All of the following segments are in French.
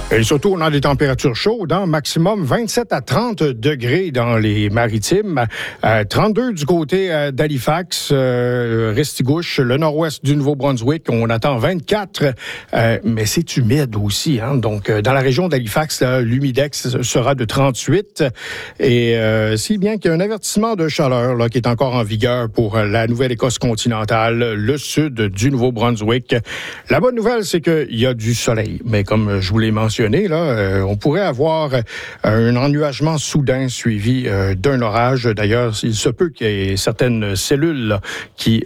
Et surtout, on a des températures chaudes, hein? Maximum 27 à 30 degrés dans les maritimes, 32 du côté d'Halifax, Restigouche, le nord-ouest du Nouveau-Brunswick. On attend 24, mais c'est humide aussi, hein? Donc, dans la région d'Halifax, l'humidex sera de 38. Et si bien qu'il y a un avertissement de chaleur là, qui est encore en vigueur pour la Nouvelle-Écosse continentale, le sud du Nouveau-Brunswick. La bonne nouvelle, c'est qu'il y a du soleil, mais comme je vous l'ai mentionné, là, on pourrait avoir un ennuagement soudain suivi d'un orage. D'ailleurs, il se peut qu'il y ait certaines cellules là, qui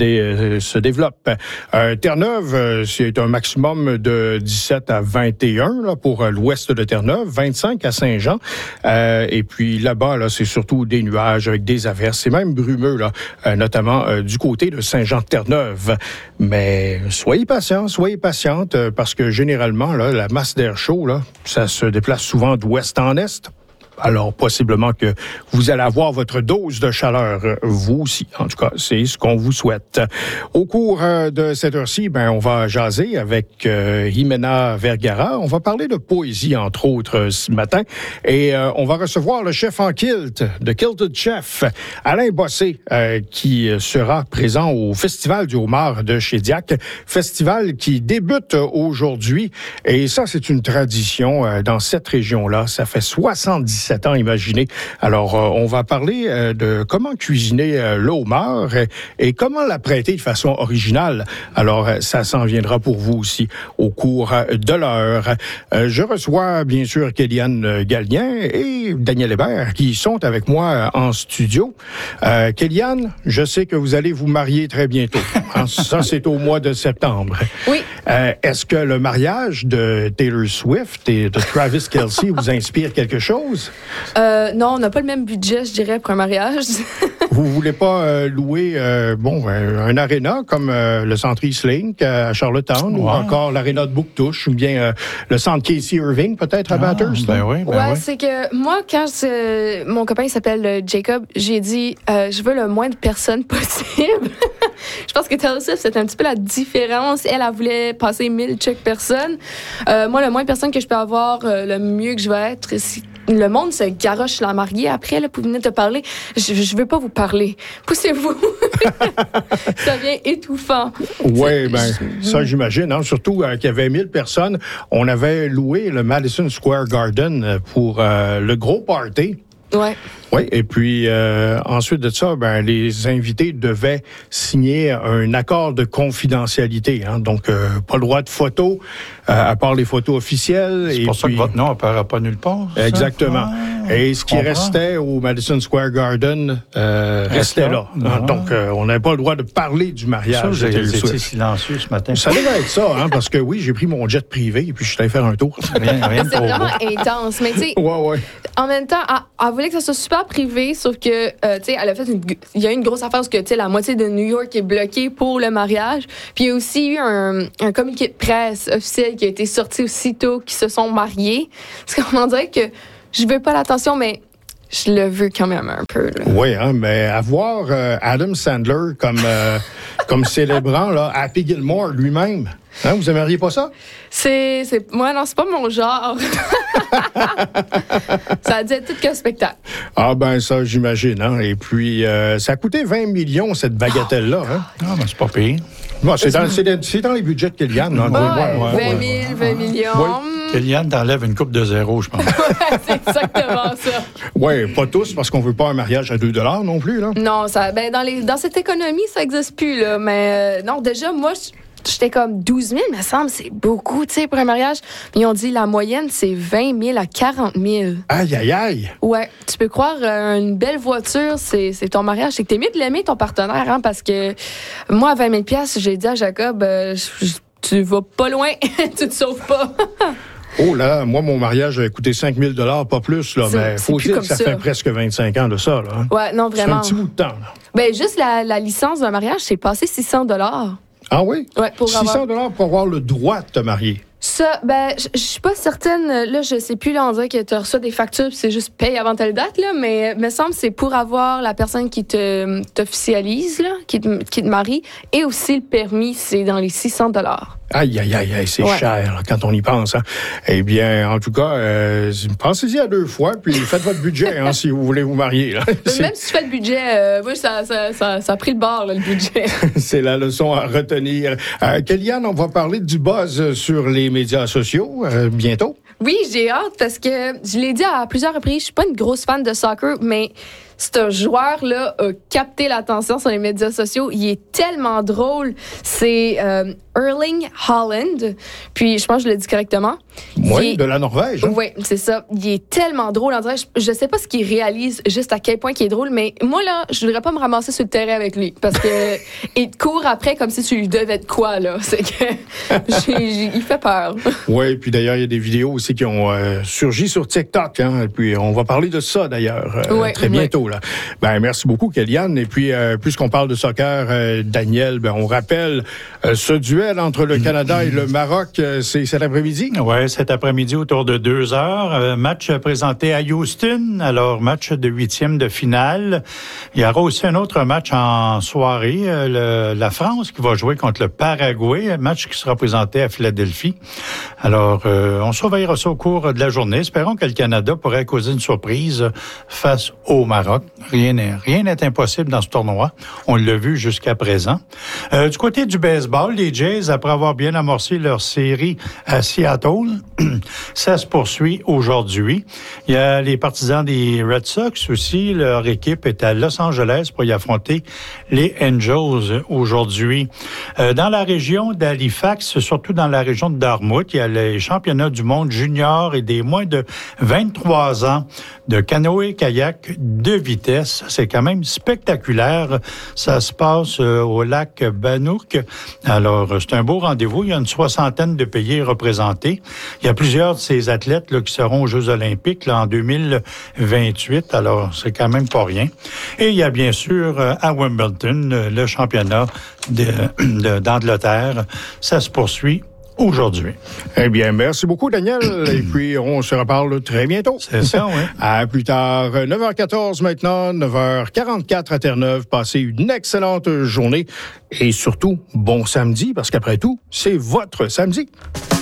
se développent. Terre-Neuve, c'est un maximum de 17 à 21 là, pour l'ouest de Terre-Neuve, 25 à Saint-Jean. Et puis là-bas, là, c'est surtout des nuages avec des averses. C'est même brumeux, là, notamment du côté de Saint-Jean-de-Terre-Neuve. Mais soyez patiente, parce que généralement, là, la masse d'air chaud, là, ça se déplace souvent d'ouest en est. Alors, possiblement que vous allez avoir votre dose de chaleur, vous aussi. En tout cas, c'est ce qu'on vous souhaite. Au cours de cette heure-ci, on va jaser avec Jimena Vergara. On va parler de poésie, entre autres, ce matin. Et on va recevoir le chef en kilt, de Kilted Chef, Alain Bossé, qui sera présent au Festival du homard de Shediac. Festival qui débute aujourd'hui. Et ça, c'est une tradition dans cette région-là. Ça fait 77 ans, imaginez. Alors, on va parler de comment cuisiner le homard et comment l'apprêter de façon originale. Alors, ça s'en viendra pour vous aussi au cours de l'heure. Je reçois, bien sûr, Kéliane Gallien et Daniel Hébert qui sont avec moi en studio. Kéliane, je sais que vous allez vous marier très bientôt. Hein? Ça, c'est au mois de septembre. Oui. Est-ce que le mariage de Taylor Swift et de Travis Kelce vous inspire quelque chose? Non, on n'a pas le même budget, je dirais, pour un mariage. Vous voulez pas louer un aréna comme le Centre Eastlink à Charlottetown ou encore l'aréna de Bouctouche ou bien le Centre Casey Irving peut-être à Bathurst? Oui. C'est que moi, quand mon copain s'appelle Jacob, j'ai dit je veux le moins de personnes possible. Je pense que Taylor Swift, c'est un petit peu la différence. Elle voulait passer 1000 personnes. Moi, le moins de personnes que je peux avoir, le mieux que je vais être, si le monde se garoche la mariée après, là, pour venir te parler. Je veux pas vous parler. Poussez-vous. Ça devient étouffant. Oui, ça, j'imagine. Hein? Surtout qu'il y avait 1000 personnes. On avait loué le Madison Square Garden pour le gros party. Ouais. Oui, et puis ensuite de ça, les invités devaient signer un accord de confidentialité. Hein? Donc, pas le droit de photos, à part les photos officielles. C'est pour ça que votre nom n'apparaît pas nulle part. Ça? Exactement. Et ce qui restait au Madison Square Garden restait là. Hein? Donc, on n'avait pas le droit de parler du mariage. Ça, vous étiez silencieux ce matin. Ça devait être ça, hein, parce que oui, j'ai pris mon jet privé et puis je suis allé faire un tour. Rien c'est vraiment intense. Mais tu sais, en même temps, elle voulait que ça soit super privé, sauf que, tu sais, elle a fait il y a eu une grosse affaire parce que, tu sais, la moitié de New York est bloquée pour le mariage. Puis il y a aussi eu un communiqué de presse officiel qui a été sorti aussitôt qu'ils se sont mariés. Parce qu'on dirait que je veux pas l'attention, mais je le veux quand même un peu. Là. Oui, hein, mais avoir Adam Sandler comme célébrant là, Happy Gilmore lui-même, hein, vous aimeriez pas ça? Moi, non, c'est pas mon genre. Ça a dû être tout qu'un spectacle. Ah ça, j'imagine. Hein. Et puis, ça a coûté 20 millions, cette bagatelle-là. Hein? Ah, c'est pas pire. Bon, c'est dans les budgets de Kéliane. 20 millions. Oui. Kéliane t'enlève une coupe de zéro, je pense. C'est exactement ça. Oui, pas tous, parce qu'on veut pas un mariage à 2 $ non plus. Là. Non, dans cette économie, ça n'existe plus. Là. Mais non, déjà, moi, j'étais comme 12 000, me semble, c'est beaucoup, tu sais, pour un mariage. Ils ont dit la moyenne, c'est 20 000 à 40 000. Aïe, aïe, aïe. Ouais, tu peux croire, une belle voiture, c'est ton mariage. C'est que t'es mieux de l'aimer, ton partenaire, hein, parce que moi, à 20 000 $, j'ai dit à Jacob, tu vas pas loin, tu te sauves pas. Oh là, moi, mon mariage a coûté 5 000 $, pas plus, là, mais faut dire que ça fait presque 25 ans de ça. Là, hein. Ouais, non, vraiment. C'est un petit bout de temps. Là. Juste la licence d'un mariage, c'est passé 600 $. Ah oui? Ouais, 600 $ pour avoir le droit de te marier. Ça, je suis pas certaine. Là, je sais plus, là, on dirait que tu reçois des factures puis c'est juste paye avant telle date, là, mais me semble que c'est pour avoir la personne qui t'officialise, là, qui te marie, et aussi le permis, c'est dans les 600 $. Aïe, c'est cher là, quand on y pense. Hein. Eh bien, en tout cas, pensez-y à 2 fois, puis faites votre budget si vous voulez vous marier. Là. Même si tu fais le budget, oui, ça a pris le bord, là, le budget. C'est la leçon à retenir. Kellyanne, on va parler du buzz sur les médias sociaux bientôt. Oui, j'ai hâte parce que je l'ai dit à plusieurs reprises, je suis pas une grosse fan de soccer, mais ce joueur-là a capté l'attention sur les médias sociaux. Il est tellement drôle. C'est Erling Haaland. Puis, je pense que je l'ai dit correctement. Oui, de la Norvège. Hein? Oui, c'est ça. Il est tellement drôle. En vrai, je sais pas ce qu'il réalise, juste à quel point il est drôle, mais moi, là, je voudrais pas me ramasser sur le terrain avec lui. Parce que il te court après comme si tu lui devais de quoi, là. C'est que il fait peur. Oui, puis d'ailleurs, il y a des vidéos aussi qui ont surgi sur TikTok. Hein? Et puis, on va parler de ça, d'ailleurs, très bientôt. Là. Ben, merci beaucoup, Kellyanne. Et puis, puisqu'on parle de soccer, Daniel, on rappelle ce duel entre le Canada et le Maroc, c'est cet après-midi? Oui, cet après-midi autour de 2h. Match présenté à Houston, alors match de 8e de finale. Il y aura aussi un autre match en soirée, la France qui va jouer contre le Paraguay, un match qui sera présenté à Philadelphie. Alors, on surveillera ça au cours de la journée. Espérons que le Canada pourrait causer une surprise face au Maroc. Rien n'est impossible dans ce tournoi. On l'a vu jusqu'à présent. Du côté du baseball, les Jays, après avoir bien amorcé leur série à Seattle, ça se poursuit aujourd'hui. Il y a les partisans des Red Sox aussi. Leur équipe est à Los Angeles pour y affronter les Angels aujourd'hui. Dans la région d'Halifax, surtout dans la région de Dartmouth, il y a les championnats du monde junior et des moins de 23 ans de canoë-kayak de vitesse. C'est quand même spectaculaire. Ça se passe au lac Bannock. Alors, c'est un beau rendez-vous. Il y a une 60aine de pays représentés. Il y a plusieurs de ces athlètes là, qui seront aux Jeux olympiques là, en 2028. Alors, c'est quand même pas rien. Et il y a bien sûr à Wimbledon le championnat d'Angleterre. Ça se poursuit aujourd'hui. Eh bien, merci beaucoup, Daniel. Et puis, on se reparle très bientôt. C'est ça, oui. À plus tard. 9h14 maintenant, 9h44 à Terre-Neuve. Passez une excellente journée et surtout, bon samedi, parce qu'après tout, c'est votre samedi.